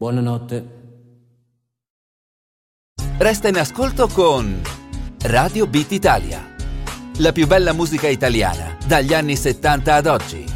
Buonanotte. Resta in ascolto con Radio Beat Italia, la più bella musica italiana dagli anni 70 ad oggi.